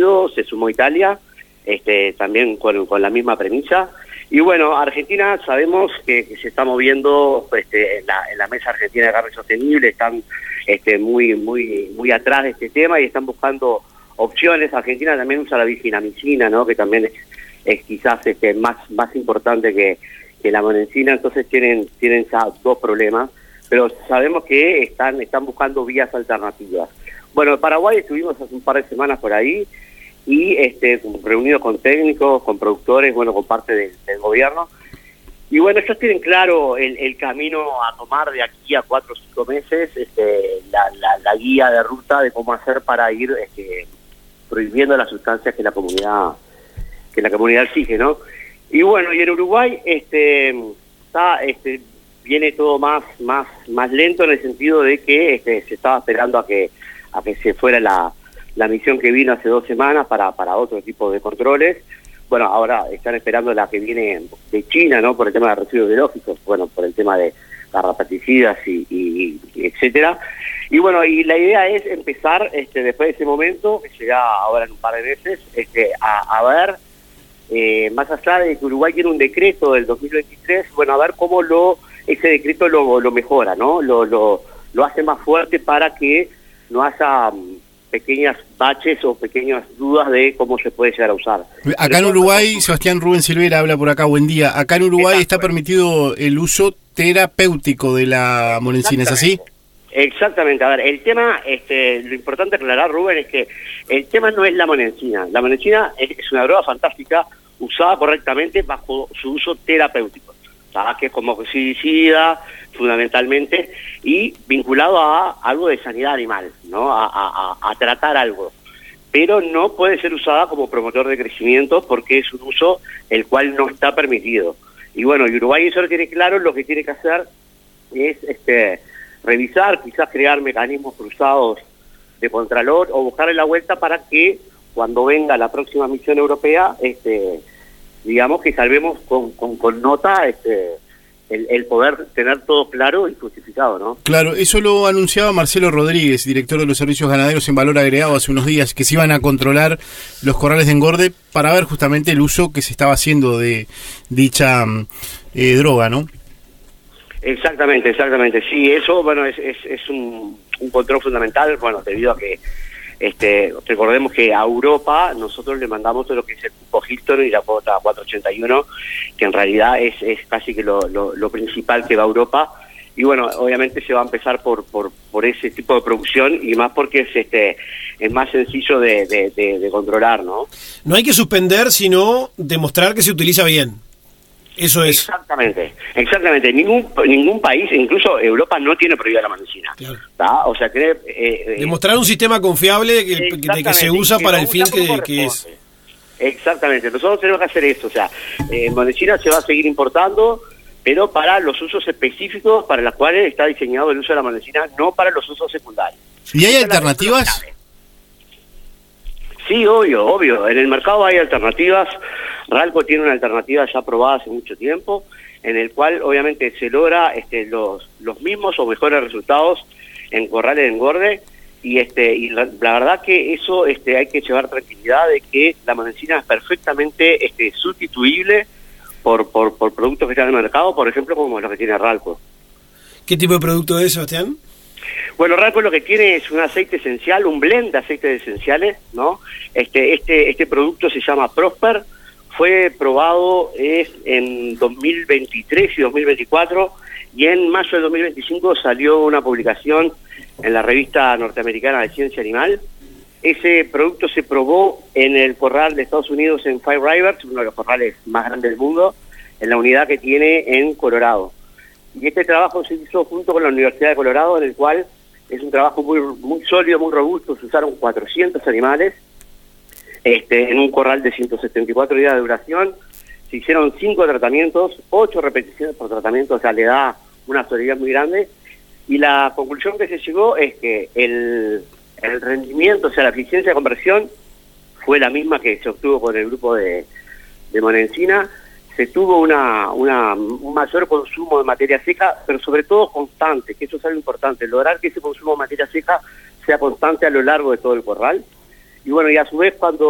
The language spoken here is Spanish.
Unido, se sumó Italia, también con la misma premisa. Y bueno, Argentina sabemos que se está moviendo en la mesa argentina de carne sostenible, están muy atrás de este tema y están buscando opciones. Argentina también usa la virginamicina, ¿no? Que también es quizás más importante que la monencina, entonces tienen ya dos problemas, pero sabemos que están buscando vías alternativas. Bueno, en Paraguay estuvimos hace un par de semanas por ahí y reunidos con técnicos, con productores, bueno, con parte del gobierno. Y bueno, ellos tienen claro el camino a tomar de aquí a 4 o 5 meses, la guía de ruta de cómo hacer para ir prohibiendo las sustancias que la comunidad exige, ¿no? Y bueno, y en Uruguay viene todo más lento en el sentido de que se estaba esperando a que se fuera la misión que vino hace 2 semanas para otro tipo de controles. Bueno, ahora están esperando la que viene de China, ¿no? Por el tema de residuos biológicos, bueno, por el tema de garrapaticidas y etcétera. Y bueno, y la idea es empezar, después de ese momento, que llega ahora en un par de meses, a ver, más allá de que Uruguay tiene un decreto del 2023, bueno, a ver cómo ese decreto lo mejora, ¿no? Lo hace más fuerte para que no haya pequeñas baches o pequeñas dudas de cómo se puede llegar a usar. Acá en Uruguay, Sebastián Rubén Silvera habla por acá, buen día. Acá en Uruguay está permitido el uso terapéutico de la monencina, ¿es así? Exactamente, a ver, el tema, lo importante aclarar, Rubén, es que el tema no es la monencina. La monencina es una droga fantástica usada correctamente bajo su uso terapéutico, ¿sabes? Que es como cocidicida, fundamentalmente, y vinculado a algo de sanidad animal, ¿no? A tratar algo. Pero no puede ser usada como promotor de crecimiento porque es un uso el cual no está permitido. Y bueno, y Uruguay eso lo tiene claro, lo que tiene que hacer es revisar, quizás crear mecanismos cruzados de contralor o buscarle la vuelta para que cuando venga la próxima misión europea, digamos que salvemos con nota el poder tener todo claro y justificado, ¿no? Claro, eso lo anunciaba Marcelo Rodríguez, director de los servicios ganaderos en Valor Agregado, hace unos días, que se iban a controlar los corrales de engorde para ver justamente el uso que se estaba haciendo de dicha droga, ¿no? Exactamente. Sí, eso, bueno, es un control fundamental, bueno, debido a que recordemos que a Europa nosotros le mandamos todo lo que es el cupo Hilton y la cuota 481, que en realidad es casi que lo principal que va a Europa. Y bueno, obviamente se va a empezar por ese tipo de producción y más porque es más sencillo de controlar, ¿no? No hay que suspender, sino demostrar que se utiliza bien. Eso es. Exactamente. Ningún país, incluso Europa, no tiene prohibida la monencina. Claro. O sea, demostrar un sistema confiable de que se usa para el fin que es. Exactamente. Nosotros tenemos que hacer esto. O sea, monencina se va a seguir importando, pero para los usos específicos para los cuales está diseñado el uso de la monencina, no para los usos secundarios. ¿Y hay alternativas? Sí, obvio. En el mercado hay alternativas. Ralco tiene una alternativa ya aprobada hace mucho tiempo, en el cual obviamente se logra los mismos o mejores resultados en corrales de engorde, y la verdad que eso hay que llevar tranquilidad de que la monencina es perfectamente sustituible por productos que están en el mercado, por ejemplo, como los que tiene Ralco. ¿Qué tipo de producto es, Sebastián? Bueno, Ralco lo que tiene es un aceite esencial, un blend de aceites esenciales, ¿no? Este producto se llama Prosper, fue probado en 2023 y 2024, y en mayo de 2025 salió una publicación en la revista norteamericana de Ciencia Animal. Ese producto se probó en el corral de Estados Unidos en Five Rivers, uno de los corrales más grandes del mundo, en la unidad que tiene en Colorado. Y este trabajo se hizo junto con la Universidad de Colorado, en el cual es un trabajo muy sólido, muy robusto. Se usaron 400 animales en un corral de 174 días de duración. Se hicieron 5 tratamientos, 8 repeticiones por tratamiento, o sea, le da una solidez muy grande. Y la conclusión que se llegó es que el rendimiento, o sea, la eficiencia de conversión fue la misma que se obtuvo con el grupo de monencina. Se tuvo un mayor consumo de materia seca, pero sobre todo constante, que eso es algo importante, lograr que ese consumo de materia seca sea constante a lo largo de todo el corral. Y bueno, y a su vez cuando